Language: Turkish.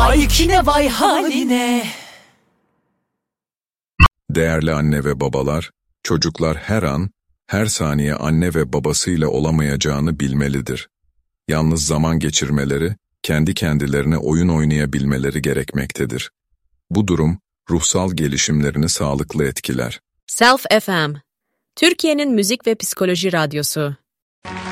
Vay kine vay haline. Değerli anne ve babalar, çocuklar her an, her saniye anne ve babasıyla olamayacağını bilmelidir. Yalnız zaman geçirmeleri, kendi kendilerine oyun oynayabilmeleri gerekmektedir. Bu durum, ruhsal gelişimlerini sağlıklı etkiler. Self FM, Türkiye'nin müzik ve psikoloji radyosu.